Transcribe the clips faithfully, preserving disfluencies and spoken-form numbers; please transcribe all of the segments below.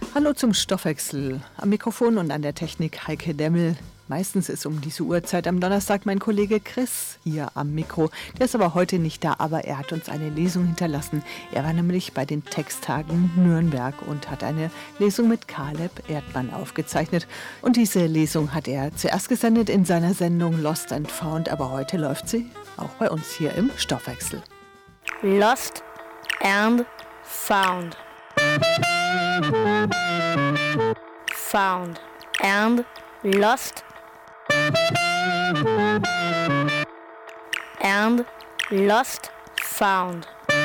Hallo zum Stoffwechsel. Am Mikrofon und an der Technik Heike Demmel. Meistens ist um diese Uhrzeit am Donnerstag mein Kollege Chris hier am Mikro. Der ist aber heute nicht da, aber er hat uns eine Lesung hinterlassen. Er war nämlich bei den Texttagen Nürnberg und hat eine Lesung mit Caleb Erdmann aufgezeichnet. Und diese Lesung hat er zuerst gesendet in seiner Sendung Lost and Found, aber heute läuft sie auch bei uns hier im Stoffwechsel. Lost and Found. Found and lost and lost found.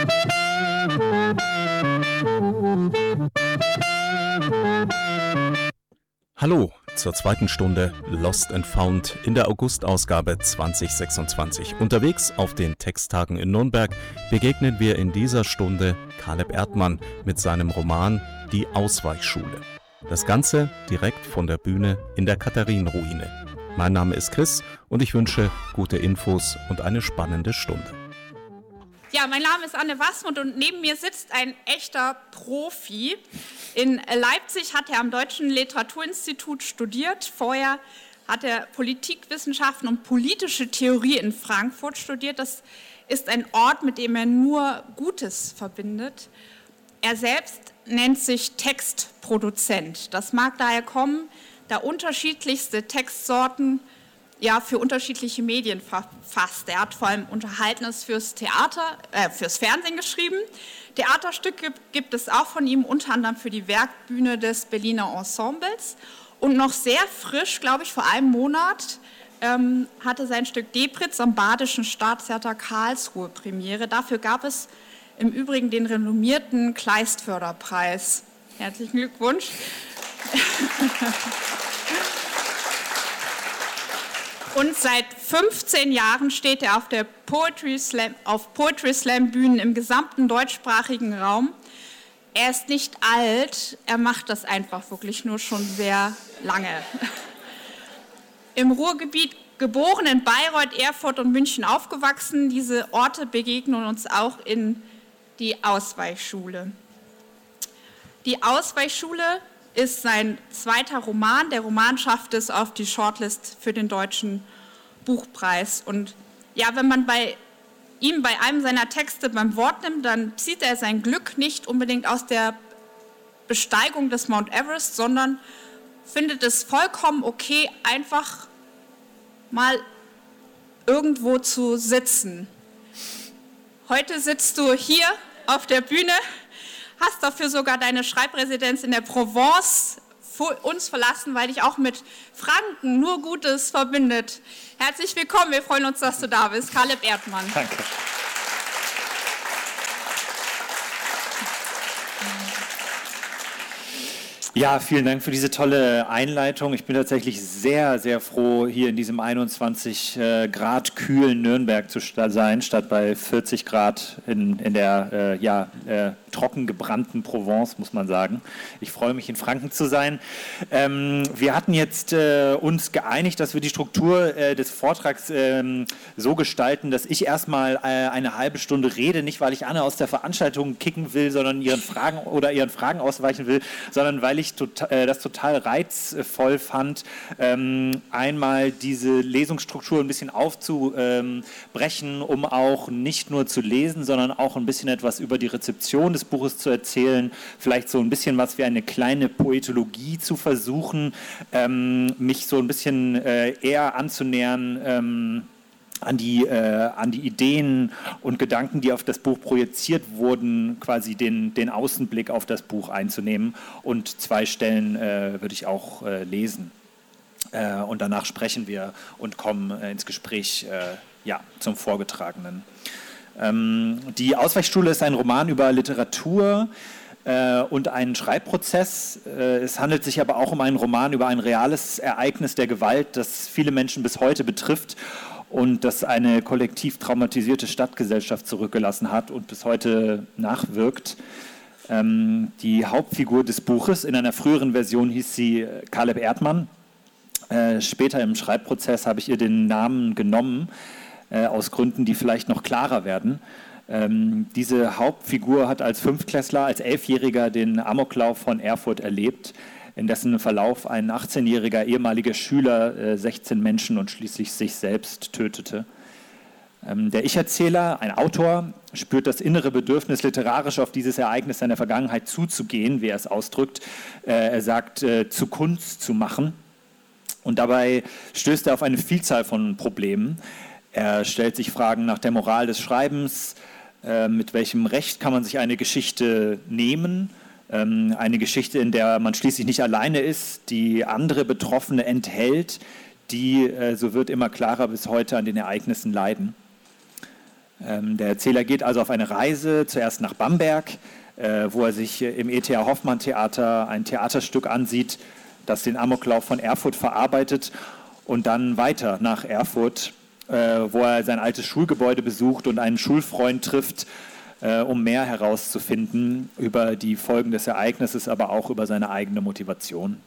Hallo zur zweiten Stunde Lost and Found in der August-Ausgabe zwanzig sechsundzwanzig. Unterwegs auf den Texttagen in Nürnberg begegnen wir in dieser Stunde Caleb Erdmann mit seinem Roman Die Ausweichschule. Das Ganze direkt von der Bühne in der Katharinenruine. Mein Name ist Chris und ich wünsche gute Infos und eine spannende Stunde. Ja, mein Name ist Anne Wassmund und neben mir sitzt ein echter Profi. In Leipzig hat er am Deutschen Literaturinstitut studiert. Vorher hat er Politikwissenschaften und politische Theorie in Frankfurt studiert. Das ist ein Ort, mit dem er nur Gutes verbindet. Er selbst nennt sich Textproduzent. Das mag daher kommen, da unterschiedlichste Textsorten ja, für unterschiedliche Medien verfasst. Er hat vor allem Unterhaltenes fürs Theater, äh, fürs Fernsehen geschrieben. Theaterstücke gibt es auch von ihm, unter anderem für die Werkbühne des Berliner Ensembles. Und noch sehr frisch, glaube ich, vor einem Monat, ähm, hatte sein Stück Depritz am Badischen Staatstheater Karlsruhe Premiere. Dafür gab es im Übrigen den renommierten Kleistförderpreis. Herzlichen Glückwunsch. Und seit fünfzehn Jahren steht er auf, der Poetry Slam, auf Poetry Slam Bühnen im gesamten deutschsprachigen Raum. Er ist nicht alt, er macht das einfach wirklich nur schon sehr lange. Im Ruhrgebiet geboren, in Bayreuth, Erfurt und München aufgewachsen. Diese Orte begegnen uns auch in Die Ausweichschule. Die Ausweichschule ist sein zweiter Roman. Der Roman schafft es auf die Shortlist für den Deutschen Buchpreis. Und ja, wenn man bei ihm bei einem seiner Texte beim Wort nimmt, dann zieht er sein Glück nicht unbedingt aus der Besteigung des Mount Everest, sondern findet es vollkommen okay, einfach mal irgendwo zu sitzen. Heute sitzt du hier auf der Bühne, hast dafür sogar deine Schreibresidenz in der Provence uns verlassen, weil dich auch mit Franken nur Gutes verbindet. Herzlich willkommen, wir freuen uns, dass du da bist. Caleb Erdmann. Danke. Ja, vielen Dank für diese tolle Einleitung. Ich bin tatsächlich sehr, sehr froh, hier in diesem einundzwanzig Grad kühlen Nürnberg zu sein, statt bei vierzig Grad in, in der äh, ja, äh, trocken gebrannten Provence, muss man sagen. Ich freue mich, in Franken zu sein. Ähm, wir hatten jetzt äh, uns geeinigt, dass wir die Struktur äh, des Vortrags äh, so gestalten, dass ich erstmal äh, eine halbe Stunde rede, nicht weil ich Anne aus der Veranstaltung kicken will, sondern ihren Fragen oder ihren Fragen ausweichen will, sondern weil ich Total, äh, das total reizvoll fand, ähm, einmal diese Lesungsstruktur ein bisschen aufzubrechen, ähm, um auch nicht nur zu lesen, sondern auch ein bisschen etwas über die Rezeption des Buches zu erzählen, vielleicht so ein bisschen was wie eine kleine Poetologie zu versuchen, ähm, mich so ein bisschen äh, eher anzunähern, ähm, An die, äh, an die Ideen und Gedanken, die auf das Buch projiziert wurden, quasi den, den Außenblick auf das Buch einzunehmen. Und zwei Stellen äh, würde ich auch äh, lesen. Äh, und danach sprechen wir und kommen äh, ins Gespräch äh, ja, zum Vorgetragenen. Ähm, die Ausweichschule ist ein Roman über Literatur äh, und einen Schreibprozess. Äh, es handelt sich aber auch um einen Roman über ein reales Ereignis der Gewalt, das viele Menschen bis heute betrifft und das eine kollektiv traumatisierte Stadtgesellschaft zurückgelassen hat und bis heute nachwirkt. Ähm, die Hauptfigur des Buches, in einer früheren Version hieß sie Caleb Erdmann. Äh, später im Schreibprozess habe ich ihr den Namen genommen, äh, aus Gründen, die vielleicht noch klarer werden. Ähm, diese Hauptfigur hat als Fünftklässler, als Elfjähriger den Amoklauf von Erfurt erlebt, in dessen Verlauf ein achtzehnjähriger ehemaliger Schüler äh, sechzehn Menschen und schließlich sich selbst tötete. Ähm, der Ich-Erzähler, ein Autor, spürt das innere Bedürfnis, literarisch auf dieses Ereignis seiner Vergangenheit zuzugehen, wie er es ausdrückt. Äh, er sagt, äh, zu Kunst zu machen. Und dabei stößt er auf eine Vielzahl von Problemen. Er stellt sich Fragen nach der Moral des Schreibens, äh, mit welchem Recht kann man sich eine Geschichte nehmen, ähm, eine Geschichte, in der man schließlich nicht alleine ist, die andere Betroffene enthält, die, äh, so wird immer klarer, bis heute an den Ereignissen leiden. Ähm, der Erzähler geht also auf eine Reise, zuerst nach Bamberg, äh, wo er sich äh, im E T H Hoffmann Theater ein Theaterstück ansieht, das den Amoklauf von Erfurt verarbeitet, und dann weiter nach Erfurt, äh, wo er sein altes Schulgebäude besucht und einen Schulfreund trifft, äh, um mehr herauszufinden über die Folgen des Ereignisses, aber auch über seine eigene Motivation.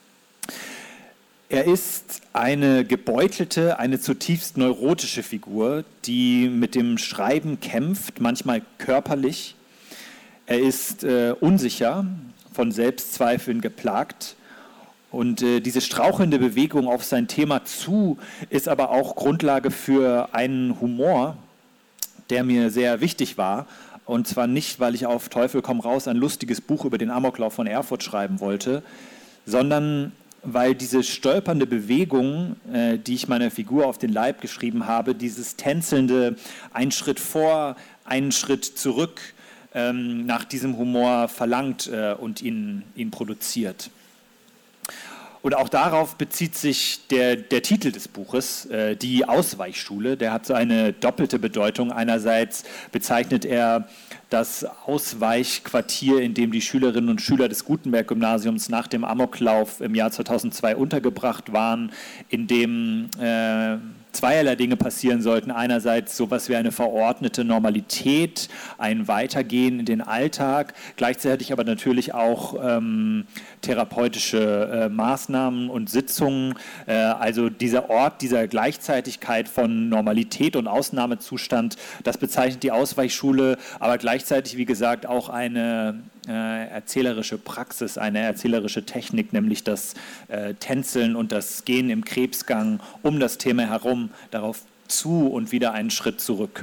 Er ist eine gebeutelte, eine zutiefst neurotische Figur, die mit dem Schreiben kämpft, manchmal körperlich. Er ist äh, unsicher, von Selbstzweifeln geplagt. Und äh, diese strauchelnde Bewegung auf sein Thema zu ist aber auch Grundlage für einen Humor, der mir sehr wichtig war. Und zwar nicht, weil ich auf Teufel komm raus ein lustiges Buch über den Amoklauf von Erfurt schreiben wollte, sondern weil diese stolpernde Bewegung, äh, die ich meiner Figur auf den Leib geschrieben habe, dieses tänzelnde, einen Schritt vor, einen Schritt zurück, ähm, nach diesem Humor verlangt äh, und ihn, ihn produziert. Und auch darauf bezieht sich der, der Titel des Buches, äh, die Ausweichschule. Der hat so eine doppelte Bedeutung. Einerseits bezeichnet er das Ausweichquartier, in dem die Schülerinnen und Schüler des Gutenberg-Gymnasiums nach dem Amoklauf im Jahr zweitausendzwei untergebracht waren, in dem äh, zweierlei Dinge passieren sollten. Einerseits sowas wie eine verordnete Normalität, ein Weitergehen in den Alltag, gleichzeitig aber natürlich auch ähm, therapeutische äh, Maßnahmen und Sitzungen. Äh, also dieser Ort dieser Gleichzeitigkeit von Normalität und Ausnahmezustand, das bezeichnet die Ausweichschule, aber gleichzeitig, wie gesagt, auch eine äh, erzählerische Praxis, eine erzählerische Technik, nämlich das äh, Tänzeln und das Gehen im Krebsgang um das Thema herum, darauf zu und wieder einen Schritt zurück.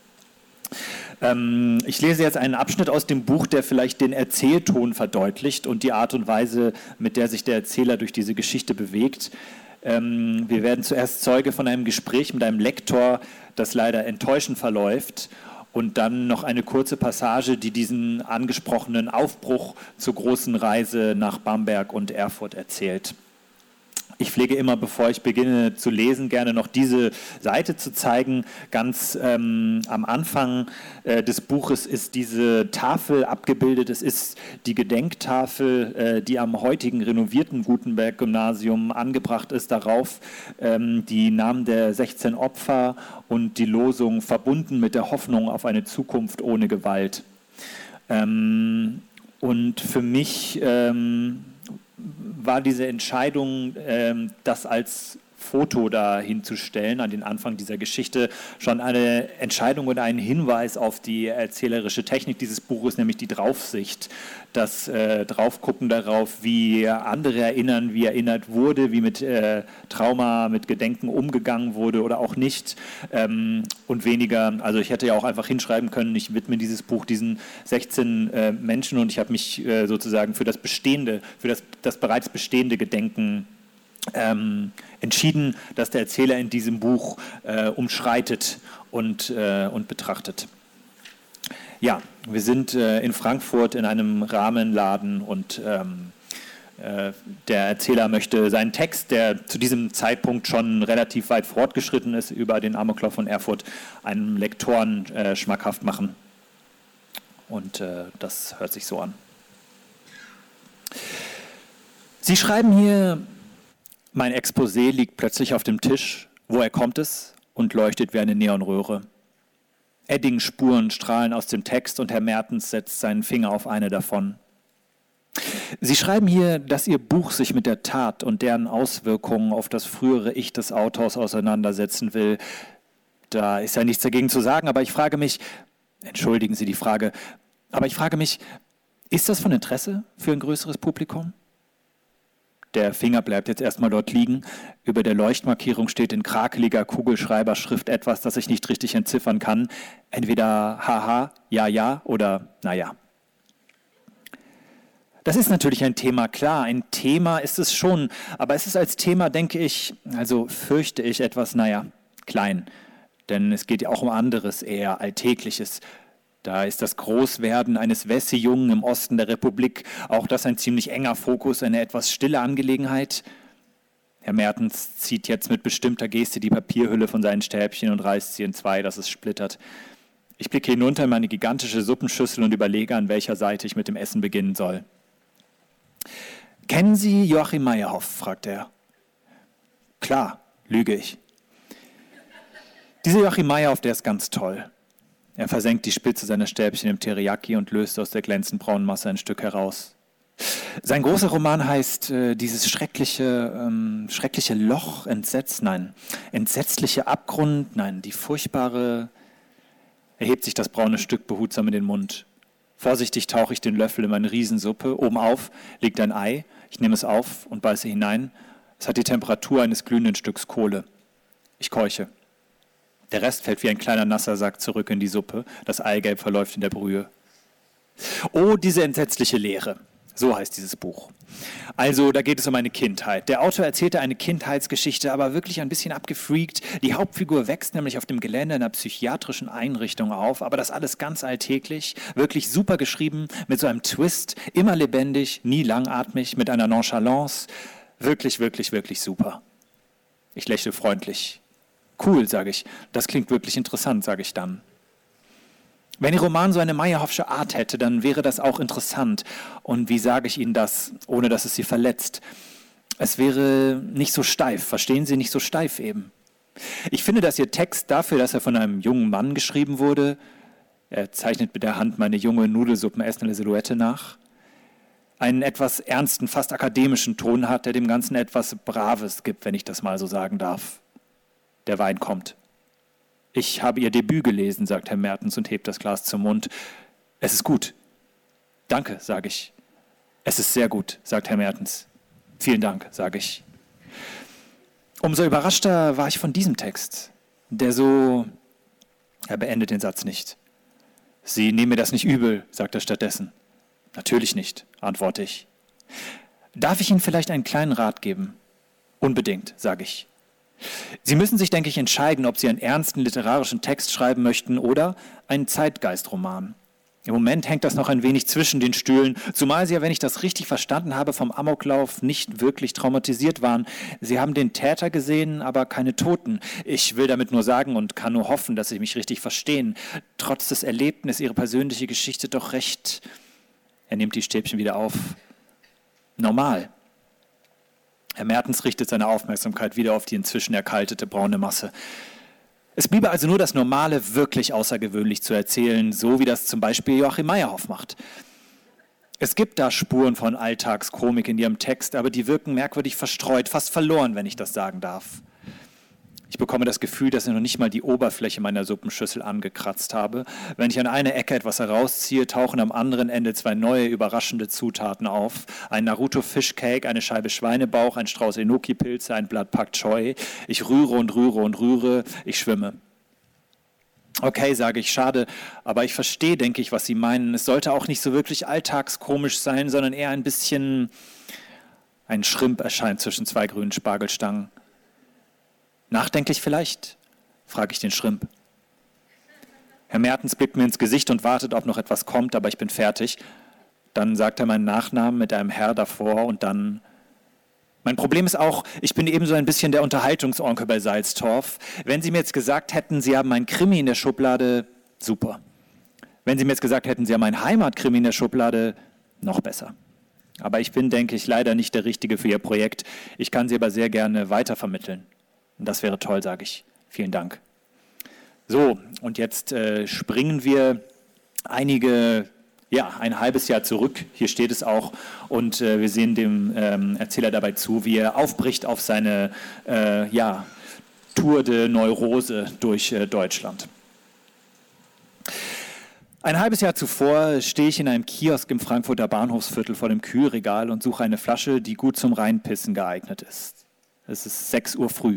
Ähm, ich lese jetzt einen Abschnitt aus dem Buch, der vielleicht den Erzählton verdeutlicht und die Art und Weise, mit der sich der Erzähler durch diese Geschichte bewegt. Ähm, wir werden zuerst Zeuge von einem Gespräch mit einem Lektor, das leider enttäuschend verläuft, und dann noch eine kurze Passage, die diesen angesprochenen Aufbruch zur großen Reise nach Bamberg und Erfurt erzählt. Ich pflege immer, bevor ich beginne zu lesen, gerne noch diese Seite zu zeigen. Ganz ähm, am Anfang äh, des Buches ist diese Tafel abgebildet. Es ist die Gedenktafel, äh, die am heutigen renovierten Gutenberg-Gymnasium angebracht ist. Darauf ähm, die Namen der sechzehn Opfer und die Losung verbunden mit der Hoffnung auf eine Zukunft ohne Gewalt. Ähm, und für mich Ähm, war diese Entscheidung, ähm, das als Foto da hinzustellen an den Anfang dieser Geschichte, schon eine Entscheidung und ein Hinweis auf die erzählerische Technik dieses Buches, nämlich die Draufsicht, das äh, Draufgucken darauf, wie andere erinnern, wie erinnert wurde, wie mit äh, Trauma, mit Gedenken umgegangen wurde oder auch nicht, ähm, und weniger, also ich hätte ja auch einfach hinschreiben können, ich widme dieses Buch diesen sechzehn äh, Menschen, und ich habe mich äh, sozusagen für das bestehende, für das, das bereits bestehende Gedenken Ähm, entschieden, dass der Erzähler in diesem Buch äh, umschreitet und, äh, und betrachtet. Ja, wir sind äh, in Frankfurt in einem Rahmenladen und ähm, äh, der Erzähler möchte seinen Text, der zu diesem Zeitpunkt schon relativ weit fortgeschritten ist, über den Amoklauf von Erfurt, einem Lektoren äh, schmackhaft machen. Und äh, das hört sich so an. Sie schreiben hier: Mein Exposé liegt plötzlich auf dem Tisch. Woher kommt es? Und leuchtet wie eine Neonröhre. Edding-Spuren strahlen aus dem Text und Herr Mertens setzt seinen Finger auf eine davon. Sie schreiben hier, dass Ihr Buch sich mit der Tat und deren Auswirkungen auf das frühere Ich des Autors auseinandersetzen will. Da ist ja nichts dagegen zu sagen, aber ich frage mich, Entschuldigen Sie die Frage, aber ich frage mich, ist das von Interesse für ein größeres Publikum? Der Finger bleibt jetzt erstmal dort liegen. Über der Leuchtmarkierung steht in krakeliger Kugelschreiberschrift etwas, das ich nicht richtig entziffern kann. Entweder haha, ja, ja oder naja. Das ist natürlich ein Thema, klar, ein Thema ist es schon, aber es ist als Thema, denke ich, also fürchte ich etwas, naja, klein. Denn es geht ja auch um anderes, eher Alltägliches. Da ist das Großwerden eines Wessi-Jungen im Osten der Republik, auch das ein ziemlich enger Fokus, eine etwas stille Angelegenheit. Herr Mertens zieht jetzt mit bestimmter Geste die Papierhülle von seinen Stäbchen und reißt sie in zwei, dass es splittert. Ich blicke hinunter in meine gigantische Suppenschüssel und überlege, an welcher Seite ich mit dem Essen beginnen soll. »Kennen Sie Joachim Meyerhoff?« fragt er. »Klar«, lüge ich. Dieser Joachim Meyerhoff, der ist ganz toll. Er versenkt die Spitze seiner Stäbchen im Teriyaki und löst aus der glänzend braunen Masse ein Stück heraus. Sein großer Roman heißt äh, dieses schreckliche, ähm, schreckliche Loch, Entsetz, nein, entsetzliche Abgrund, nein, die furchtbare... Er hebt sich das braune Stück behutsam in den Mund. Vorsichtig tauche ich den Löffel in meine Riesensuppe. Oben auf liegt ein Ei. Ich nehme es auf und beiße hinein. Es hat die Temperatur eines glühenden Stücks Kohle. Ich keuche. Der Rest fällt wie ein kleiner nasser Sack zurück in die Suppe. Das Eigelb verläuft in der Brühe. Oh, diese entsetzliche Leere. So heißt dieses Buch. Also, da geht es um eine Kindheit. Der Autor erzählte eine Kindheitsgeschichte, aber wirklich ein bisschen abgefreakt. Die Hauptfigur wächst nämlich auf dem Gelände einer psychiatrischen Einrichtung auf, aber das alles ganz alltäglich, wirklich super geschrieben, mit so einem Twist, immer lebendig, nie langatmig, mit einer Nonchalance. Wirklich, wirklich, wirklich super. Ich lächle freundlich. Cool, sage ich. Das klingt wirklich interessant, sage ich dann. Wenn Ihr Roman so eine Meyerhoffsche Art hätte, dann wäre das auch interessant. Und wie sage ich Ihnen das, ohne dass es Sie verletzt? Es wäre nicht so steif, verstehen Sie, nicht so steif eben. Ich finde, dass Ihr Text dafür, dass er von einem jungen Mann geschrieben wurde, er zeichnet mit der Hand meine junge Nudelsuppenessende Silhouette nach, einen etwas ernsten, fast akademischen Ton hat, der dem Ganzen etwas Braves gibt, wenn ich das mal so sagen darf. Der Wein kommt. »Ich habe Ihr Debüt gelesen«, sagt Herr Mertens und hebt das Glas zum Mund. »Es ist gut.« »Danke«, sage ich. »Es ist sehr gut«, sagt Herr Mertens. »Vielen Dank«, sage ich. Umso überraschter war ich von diesem Text, der so... Er beendet den Satz nicht. »Sie nehmen mir das nicht übel«, sagt er stattdessen. »Natürlich nicht«, antworte ich. »Darf ich Ihnen vielleicht einen kleinen Rat geben?« »Unbedingt«, sage ich. Sie müssen sich, denke ich, entscheiden, ob Sie einen ernsten literarischen Text schreiben möchten oder einen Zeitgeistroman. Im Moment hängt das noch ein wenig zwischen den Stühlen, zumal Sie ja, wenn ich das richtig verstanden habe, vom Amoklauf nicht wirklich traumatisiert waren. Sie haben den Täter gesehen, aber keine Toten. Ich will damit nur sagen und kann nur hoffen, dass Sie mich richtig verstehen. Trotz des Erlebten ist Ihre persönliche Geschichte doch recht... Er nimmt die Stäbchen wieder auf. Normal. Herr Mertens richtet seine Aufmerksamkeit wieder auf die inzwischen erkaltete braune Masse. Es bliebe also nur das Normale wirklich außergewöhnlich zu erzählen, so wie das zum Beispiel Joachim Meyerhoff macht. Es gibt da Spuren von Alltagskomik in ihrem Text, aber die wirken merkwürdig verstreut, fast verloren, wenn ich das sagen darf. Ich bekomme das Gefühl, dass ich noch nicht mal die Oberfläche meiner Suppenschüssel angekratzt habe. Wenn ich an einer Ecke etwas herausziehe, tauchen am anderen Ende zwei neue, überraschende Zutaten auf. Ein Naruto-Fischcake, eine Scheibe Schweinebauch, ein Strauß Enoki-Pilze, ein Blatt Pak Choi. Ich rühre und rühre und rühre, ich schwimme. Okay, sage ich, schade, aber ich verstehe, denke ich, was Sie meinen. Es sollte auch nicht so wirklich alltagskomisch sein, sondern eher ein bisschen... Ein Schrimp erscheint zwischen zwei grünen Spargelstangen. Nachdenklich vielleicht? Frage ich den Schrimp. Herr Mertens blickt mir ins Gesicht und wartet, ob noch etwas kommt, aber ich bin fertig. Dann sagt er meinen Nachnamen mit einem Herr davor und dann... Mein Problem ist auch, ich bin ebenso ein bisschen der Unterhaltungsonkel bei Salztorf. Wenn Sie mir jetzt gesagt hätten, Sie haben einen Krimi in der Schublade, super. Wenn Sie mir jetzt gesagt hätten, Sie haben einen Heimatkrimi in der Schublade, noch besser. Aber ich bin, denke ich, leider nicht der Richtige für Ihr Projekt. Ich kann Sie aber sehr gerne weitervermitteln. Und das wäre toll, sage ich. Vielen Dank. So, und jetzt äh, springen wir einige, ja, ein halbes Jahr zurück. Hier steht es auch. Und äh, wir sehen dem ähm, Erzähler dabei zu, wie er aufbricht auf seine äh, ja, Tour de Neurose durch äh, Deutschland. Ein halbes Jahr zuvor stehe ich in einem Kiosk im Frankfurter Bahnhofsviertel vor dem Kühlregal und suche eine Flasche, die gut zum Reinpissen geeignet ist. Es ist sechs Uhr früh.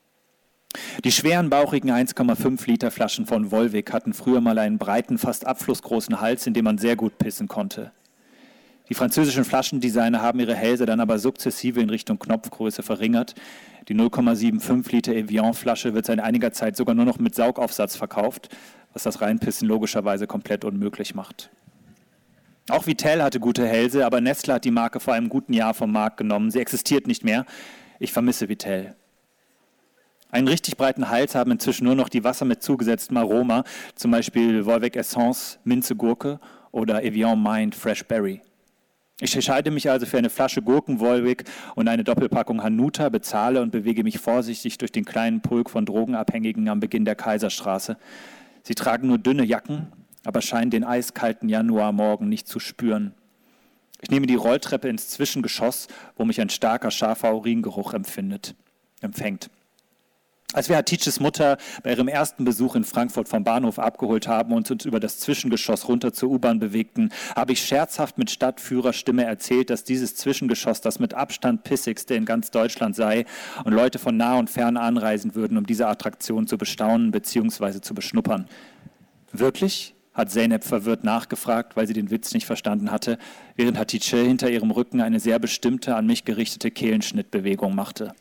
Die schweren, bauchigen eins Komma fünf Liter Flaschen von Volvic hatten früher mal einen breiten, fast abflussgroßen Hals, in dem man sehr gut pissen konnte. Die französischen Flaschendesigner haben ihre Hälse dann aber sukzessive in Richtung Knopfgröße verringert. Die null Komma fünfundsiebzig Liter Evian-Flasche wird seit einiger Zeit sogar nur noch mit Saugaufsatz verkauft, was das Reinpissen logischerweise komplett unmöglich macht. Auch Vittel hatte gute Hälse, aber Nestle hat die Marke vor einem guten Jahr vom Markt genommen. Sie existiert nicht mehr. Ich vermisse Vittel. Einen richtig breiten Hals haben inzwischen nur noch die Wasser mit zugesetztem Aroma, zum Beispiel Volvic Essence, Minze Gurke oder Evian Mind Fresh Berry. Ich entscheide mich also für eine Flasche Gurken-Volvic und eine Doppelpackung Hanuta, bezahle und bewege mich vorsichtig durch den kleinen Pulk von Drogenabhängigen am Beginn der Kaiserstraße. Sie tragen nur dünne Jacken, aber scheinen den eiskalten Januarmorgen nicht zu spüren. Ich nehme die Rolltreppe ins Zwischengeschoss, wo mich ein starker, scharfer Uringeruch empfindet, empfängt. Als wir Hatices Mutter bei ihrem ersten Besuch in Frankfurt vom Bahnhof abgeholt haben und uns über das Zwischengeschoss runter zur U-Bahn bewegten, habe ich scherzhaft mit Stadtführerstimme erzählt, dass dieses Zwischengeschoss das mit Abstand pissigste in ganz Deutschland sei und Leute von nah und fern anreisen würden, um diese Attraktion zu bestaunen bzw. zu beschnuppern. Wirklich? Hat Zeynep verwirrt nachgefragt, weil sie den Witz nicht verstanden hatte, während Hatice hinter ihrem Rücken eine sehr bestimmte, an mich gerichtete Kehlenschnittbewegung machte.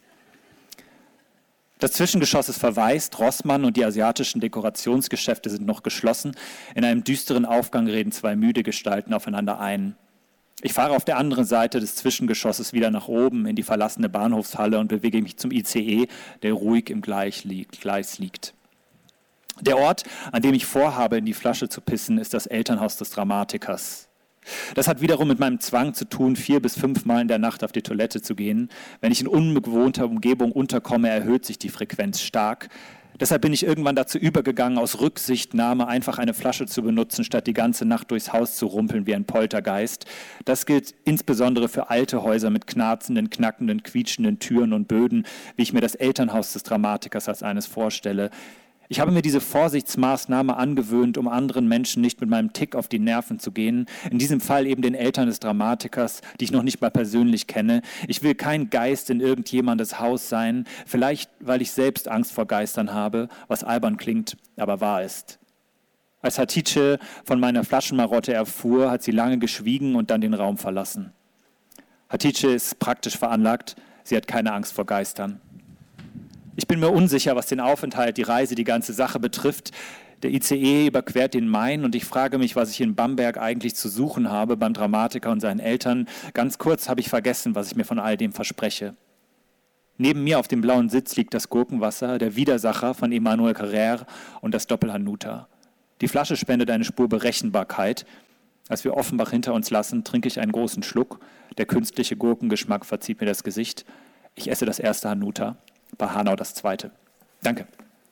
Das Zwischengeschoss ist verwaist, Rossmann und die asiatischen Dekorationsgeschäfte sind noch geschlossen. In einem düsteren Aufgang reden zwei müde Gestalten aufeinander ein. Ich fahre auf der anderen Seite des Zwischengeschosses wieder nach oben in die verlassene Bahnhofshalle und bewege mich zum I C E, der ruhig im Gleis liegt. Der Ort, an dem ich vorhabe, in die Flasche zu pissen, ist das Elternhaus des Dramatikers. Das hat wiederum mit meinem Zwang zu tun, vier bis fünf Mal in der Nacht auf die Toilette zu gehen. Wenn ich in unbewohnter Umgebung unterkomme, erhöht sich die Frequenz stark. Deshalb bin ich irgendwann dazu übergegangen, aus Rücksichtnahme einfach eine Flasche zu benutzen, statt die ganze Nacht durchs Haus zu rumpeln wie ein Poltergeist. Das gilt insbesondere für alte Häuser mit knarzenden, knackenden, quietschenden Türen und Böden, wie ich mir das Elternhaus des Dramatikers als eines vorstelle. Ich habe mir diese Vorsichtsmaßnahme angewöhnt, um anderen Menschen nicht mit meinem Tick auf die Nerven zu gehen. In diesem Fall eben den Eltern des Dramatikers, die ich noch nicht mal persönlich kenne. Ich will kein Geist in irgendjemandes Haus sein, vielleicht weil ich selbst Angst vor Geistern habe, was albern klingt, aber wahr ist. Als Hatice von meiner Flaschenmarotte erfuhr, hat sie lange geschwiegen und dann den Raum verlassen. Hatice ist praktisch veranlagt, sie hat keine Angst vor Geistern. Ich bin mir unsicher, was den Aufenthalt, die Reise, die ganze Sache betrifft. Der I C E überquert den Main und ich frage mich, was ich in Bamberg eigentlich zu suchen habe beim Dramatiker und seinen Eltern. Ganz kurz habe ich vergessen, was ich mir von all dem verspreche. Neben mir auf dem blauen Sitz liegt das Gurkenwasser, der Widersacher von Emmanuel Carrère und das Doppelhanuta. Die Flasche spendet eine Spur Berechenbarkeit. Als wir Offenbach hinter uns lassen, trinke ich einen großen Schluck. Der künstliche Gurkengeschmack verzieht mir das Gesicht. Ich esse das erste Hanuta. Bei Hanau das zweite. Danke.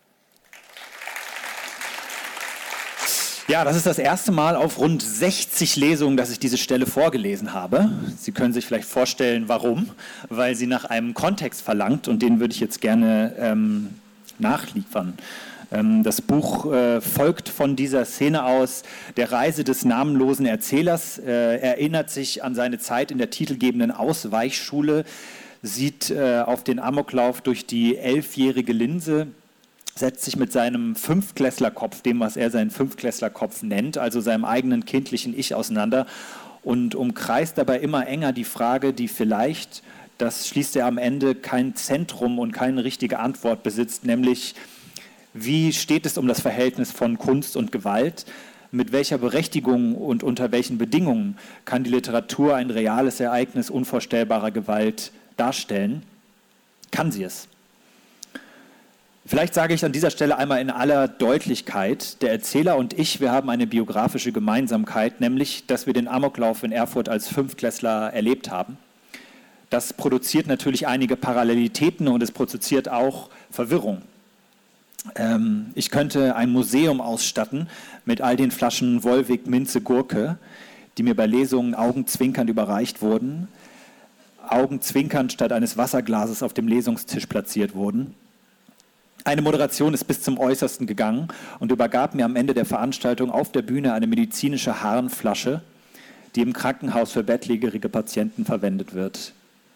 Ja, das ist das erste Mal auf rund sechzig Lesungen, dass ich diese Stelle vorgelesen habe. Sie können sich vielleicht vorstellen, warum. Weil sie nach einem Kontext verlangt und den würde ich jetzt gerne ähm, nachliefern. Ähm, das Buch äh, folgt von dieser Szene aus der Reise des namenlosen Erzählers, äh, erinnert sich an seine Zeit in der titelgebenden Ausweichschule, sieht äh, auf den Amoklauf durch die elfjährige Linse, setzt sich mit seinem Fünftklässlerkopf, dem, was er seinen Fünftklässlerkopf nennt, also seinem eigenen kindlichen Ich auseinander und umkreist dabei immer enger die Frage, die vielleicht, das schließt er am Ende, kein Zentrum und keine richtige Antwort besitzt, nämlich wie steht es um das Verhältnis von Kunst und Gewalt? Mit welcher Berechtigung und unter welchen Bedingungen kann die Literatur ein reales Ereignis unvorstellbarer Gewalt darstellen? Kann sie es? Vielleicht sage ich an dieser Stelle einmal in aller Deutlichkeit, der Erzähler und ich, wir haben eine biografische Gemeinsamkeit, nämlich, dass wir den Amoklauf in Erfurt als Fünftklässler erlebt haben. Das produziert natürlich einige Parallelitäten und es produziert auch Verwirrung. Ähm, ich könnte ein Museum ausstatten mit all den Flaschen Volvic Minze Gurke, die mir bei Lesungen augenzwinkernd überreicht wurden, augenzwinkernd statt eines Wasserglases auf dem Lesungstisch platziert wurden. Eine Moderation ist bis zum Äußersten gegangen und übergab mir am Ende der Veranstaltung auf der Bühne eine medizinische Harnflasche, die im Krankenhaus für bettlägerige Patienten verwendet wird.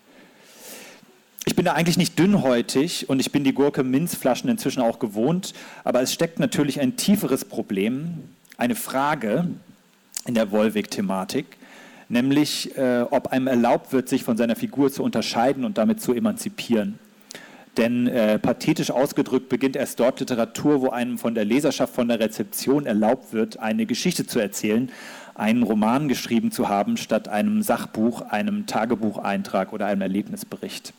Ich bin da eigentlich nicht dünnhäutig und ich bin die Gurke-Minzflaschen inzwischen auch gewohnt, aber es steckt natürlich ein tieferes Problem, eine Frage in der Volvic-Thematik, nämlich äh, ob einem erlaubt wird, sich von seiner Figur zu unterscheiden und damit zu emanzipieren. Denn äh, pathetisch ausgedrückt beginnt erst dort Literatur, wo einem von der Leserschaft, von der Rezeption erlaubt wird, eine Geschichte zu erzählen, einen Roman geschrieben zu haben, statt einem Sachbuch, einem Tagebucheintrag oder einem Erlebnisbericht.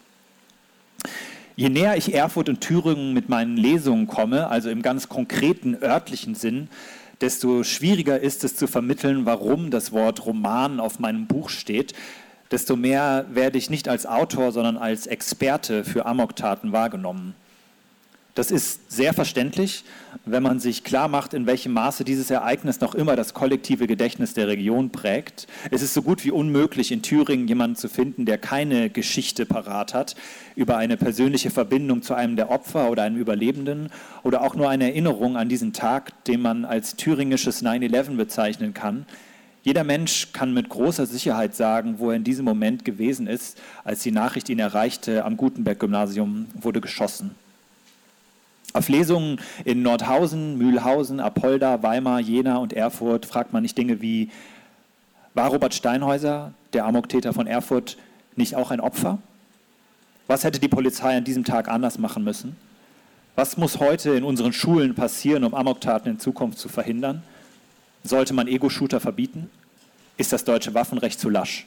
Je näher ich Erfurt und Thüringen mit meinen Lesungen komme, also im ganz konkreten örtlichen Sinn, desto schwieriger ist es zu vermitteln, warum das Wort Roman auf meinem Buch steht, desto mehr werde ich nicht als Autor, sondern als Experte für Amoktaten wahrgenommen. Das ist sehr verständlich, wenn man sich klar macht, in welchem Maße dieses Ereignis noch immer das kollektive Gedächtnis der Region prägt. Es ist so gut wie unmöglich, in Thüringen jemanden zu finden, der keine Geschichte parat hat über eine persönliche Verbindung zu einem der Opfer oder einem Überlebenden oder auch nur eine Erinnerung an diesen Tag, den man als thüringisches nine eleven bezeichnen kann. Jeder Mensch kann mit großer Sicherheit sagen, wo er in diesem Moment gewesen ist, als die Nachricht ihn erreichte, am Gutenberg-Gymnasium wurde geschossen. Auf Lesungen in Nordhausen, Mühlhausen, Apolda, Weimar, Jena und Erfurt fragt man nicht Dinge wie: War Robert Steinhäuser, der Amoktäter von Erfurt, nicht auch ein Opfer? Was hätte die Polizei an diesem Tag anders machen müssen? Was muss heute in unseren Schulen passieren, um Amoktaten in Zukunft zu verhindern? Sollte man Ego-Shooter verbieten? Ist das deutsche Waffenrecht zu lasch?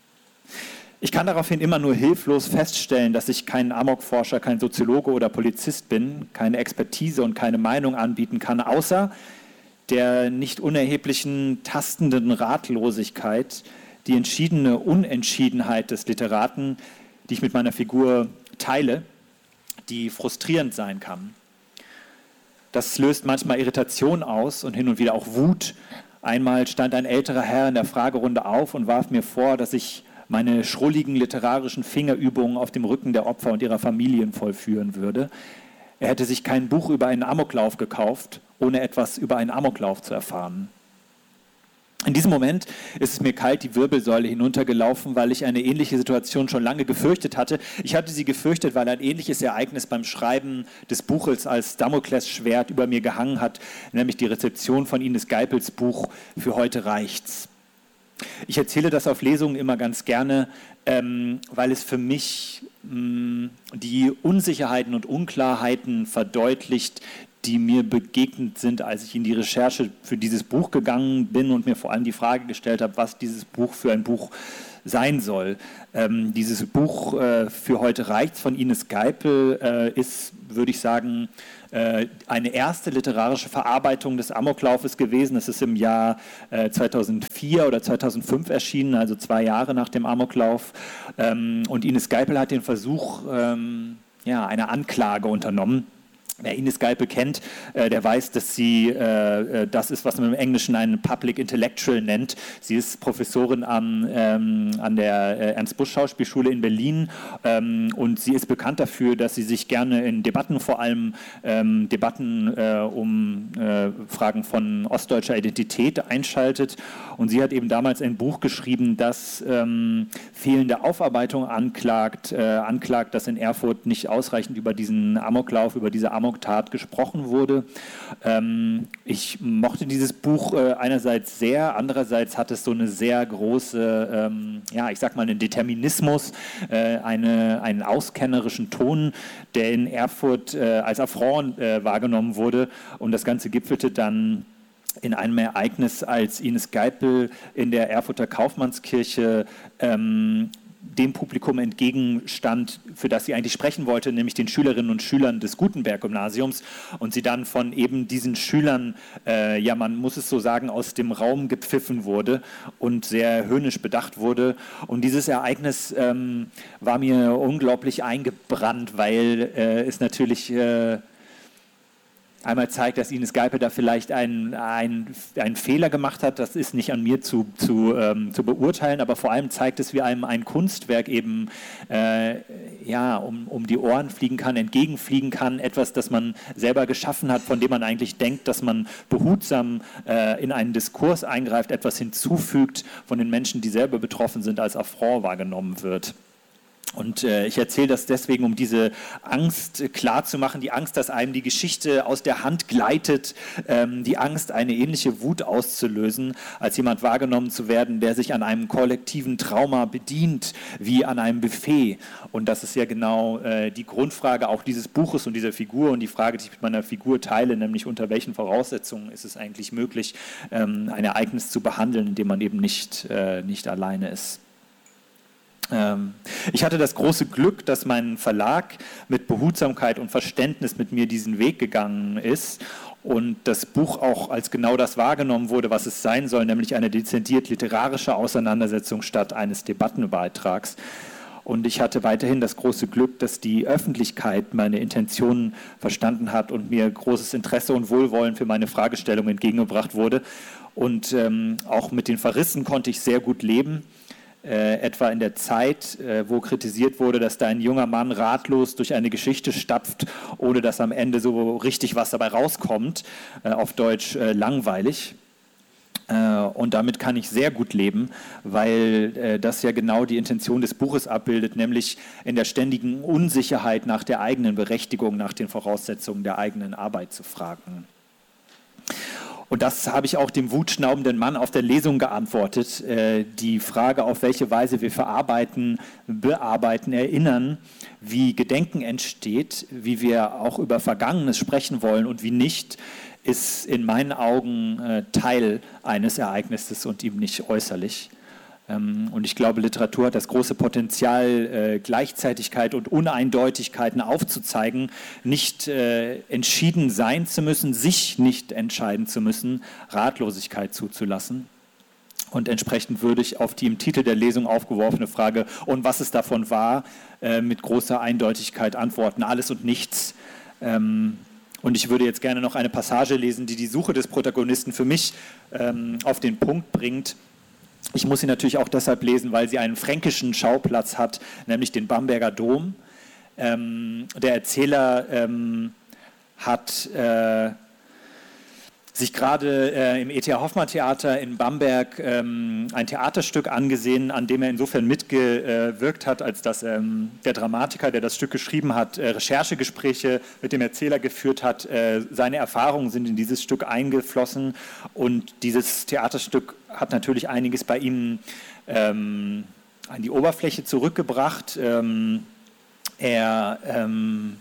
Ich kann daraufhin immer nur hilflos feststellen, dass ich kein Amokforscher, kein Soziologe oder Polizist bin, keine Expertise und keine Meinung anbieten kann, außer der nicht unerheblichen, tastenden Ratlosigkeit, die entschiedene Unentschiedenheit des Literaten, die ich mit meiner Figur teile, die frustrierend sein kann. Das löst manchmal Irritation aus und hin und wieder auch Wut. Einmal stand ein älterer Herr in der Fragerunde auf und warf mir vor, dass ich meine schrulligen literarischen Fingerübungen auf dem Rücken der Opfer und ihrer Familien vollführen würde. Er hätte sich kein Buch über einen Amoklauf gekauft, ohne etwas über einen Amoklauf zu erfahren. In diesem Moment ist es mir kalt die Wirbelsäule hinuntergelaufen, weil ich eine ähnliche Situation schon lange gefürchtet hatte. Ich hatte sie gefürchtet, weil ein ähnliches Ereignis beim Schreiben des Buches als Damoklesschwert über mir gehangen hat, nämlich die Rezeption von Ines Geipels Buch Für heute reicht's. Ich erzähle das auf Lesungen immer ganz gerne, ähm, weil es für mich mh, die Unsicherheiten und Unklarheiten verdeutlicht, die mir begegnet sind, als ich in die Recherche für dieses Buch gegangen bin und mir vor allem die Frage gestellt habe, was dieses Buch für ein Buch sein soll. Ähm, dieses Buch äh, Für heute reicht's von Ines Geipel äh, ist, würde ich sagen, äh, eine erste literarische Verarbeitung des Amoklaufes gewesen. Es ist im Jahr äh, zweitausendvier oder zweitausendfünf erschienen, also zwei Jahre nach dem Amoklauf. Ähm, und Ines Geipel hat den Versuch, ähm, ja, einer Anklage unternommen. Wer Ines Geipel kennt, äh, der weiß, dass sie äh, das ist, was man im Englischen einen Public Intellectual nennt. Sie ist Professorin am, ähm, an der äh, Ernst-Busch-Schauspielschule in Berlin ähm, und sie ist bekannt dafür, dass sie sich gerne in Debatten, vor allem ähm, Debatten äh, um äh, Fragen von ostdeutscher Identität einschaltet. Und sie hat eben damals ein Buch geschrieben, das ähm, fehlende Aufarbeitung anklagt, äh, anklagt, dass in Erfurt nicht ausreichend über diesen Amoklauf, über diese Amok Tat gesprochen wurde. Ähm, ich mochte dieses Buch äh, einerseits sehr, andererseits hat es so eine sehr große, ähm, ja, ich sag mal einen Determinismus, äh, eine, einen auskennerischen Ton, der in Erfurt äh, als Affront äh, wahrgenommen wurde, und das Ganze gipfelte dann in einem Ereignis, als Ines Geipel in der Erfurter Kaufmannskirche ähm, dem Publikum entgegenstand, für das sie eigentlich sprechen wollte, nämlich den Schülerinnen und Schülern des Gutenberg-Gymnasiums, und sie dann von eben diesen Schülern, äh, ja, man muss es so sagen, aus dem Raum gepfiffen wurde und sehr höhnisch bedacht wurde. Und dieses Ereignis ähm, war mir unglaublich eingebrannt, weil äh, es natürlich äh, einmal zeigt, dass Ines Geipe da vielleicht einen, einen, einen Fehler gemacht hat. Das ist nicht an mir zu, zu, ähm, zu beurteilen, aber vor allem zeigt es, wie einem ein Kunstwerk eben äh, ja, um, um die Ohren fliegen kann, entgegenfliegen kann. Etwas, das man selber geschaffen hat, von dem man eigentlich denkt, dass man behutsam äh, in einen Diskurs eingreift, etwas hinzufügt von den Menschen, die selber betroffen sind, als Affront wahrgenommen wird. Und äh, ich erzähle das deswegen, um diese Angst äh, klarzumachen, die Angst, dass einem die Geschichte aus der Hand gleitet, ähm, die Angst, eine ähnliche Wut auszulösen, als jemand wahrgenommen zu werden, der sich an einem kollektiven Trauma bedient, wie an einem Buffet. Und das ist ja genau äh, die Grundfrage auch dieses Buches und dieser Figur und die Frage, die ich mit meiner Figur teile, nämlich unter welchen Voraussetzungen ist es eigentlich möglich, ähm, ein Ereignis zu behandeln, in dem man eben nicht, äh, nicht alleine ist. Ich hatte das große Glück, dass mein Verlag mit Behutsamkeit und Verständnis mit mir diesen Weg gegangen ist und das Buch auch als genau das wahrgenommen wurde, was es sein soll, nämlich eine dezidiert literarische Auseinandersetzung statt eines Debattenbeitrags. Und ich hatte weiterhin das große Glück, dass die Öffentlichkeit meine Intentionen verstanden hat und mir großes Interesse und Wohlwollen für meine Fragestellung entgegengebracht wurde. Und ähm, auch mit den Verrissen konnte ich sehr gut leben. Äh, etwa in der Zeit, äh, wo kritisiert wurde, dass da ein junger Mann ratlos durch eine Geschichte stapft, ohne dass am Ende so richtig was dabei rauskommt, äh, auf Deutsch äh, langweilig. Äh, und damit kann ich sehr gut leben, weil äh, das ja genau die Intention des Buches abbildet, nämlich in der ständigen Unsicherheit nach der eigenen Berechtigung, nach den Voraussetzungen der eigenen Arbeit zu fragen. Und das habe ich auch dem wutschnaubenden Mann auf der Lesung geantwortet. Äh, die Frage, auf welche Weise wir verarbeiten, bearbeiten, erinnern, wie Gedenken entsteht, wie wir auch über Vergangenes sprechen wollen und wie nicht, ist in meinen Augen äh, Teil eines Ereignisses und ihm nicht äußerlich. Und ich glaube, Literatur hat das große Potenzial, Gleichzeitigkeit und Uneindeutigkeiten aufzuzeigen, nicht entschieden sein zu müssen, sich nicht entscheiden zu müssen, Ratlosigkeit zuzulassen. Und entsprechend würde ich auf die im Titel der Lesung aufgeworfene Frage, und was es davon war, mit großer Eindeutigkeit antworten, alles und nichts. Und ich würde jetzt gerne noch eine Passage lesen, die die Suche des Protagonisten für mich auf den Punkt bringt. Ich muss sie natürlich auch deshalb lesen, weil sie einen fränkischen Schauplatz hat, nämlich den Bamberger Dom. Ähm, der Erzähler ähm, hat äh, sich gerade äh, im E T H Hoffmann Theater in Bamberg ähm, ein Theaterstück angesehen, an dem er insofern mitgewirkt hat, als dass ähm, der Dramatiker, der das Stück geschrieben hat, äh, Recherchegespräche mit dem Erzähler geführt hat. Äh, seine Erfahrungen sind in dieses Stück eingeflossen und dieses Theaterstück hat natürlich einiges bei ihm ähm, an die Oberfläche zurückgebracht. Ähm, er ähm,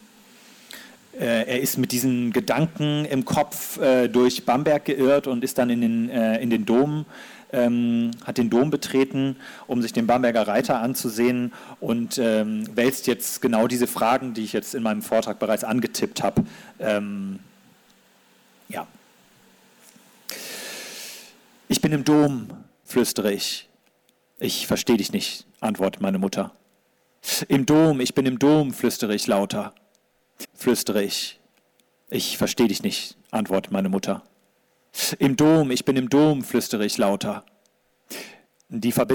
Er ist mit diesen Gedanken im Kopf äh, durch Bamberg geirrt und ist dann in den, äh, in den Dom, ähm, hat den Dom betreten, um sich den Bamberger Reiter anzusehen und ähm, wälzt jetzt genau diese Fragen, die ich jetzt in meinem Vortrag bereits angetippt habe. Ähm, ja. Ich bin im Dom, flüstere ich. Ich verstehe dich nicht, antwortet meine Mutter. Im Dom, ich bin im Dom, flüstere ich lauter. Flüstere ich. Ich verstehe dich nicht, antwortet meine Mutter. Im Dom, ich bin im Dom, flüstere ich lauter. Die Verbindung